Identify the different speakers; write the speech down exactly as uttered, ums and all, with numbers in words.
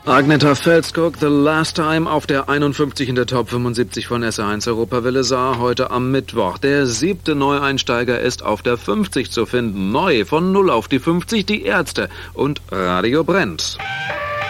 Speaker 1: Agneta Felskog, The Last Time auf der einundfünfzig in der Top fünfundsiebzig von S eins Europawelle Saar heute am Mittwoch. Der siebte Neueinsteiger ist auf der fünfzig zu finden. Neu von null auf die fünfzig, die Ärzte und Radio brennt.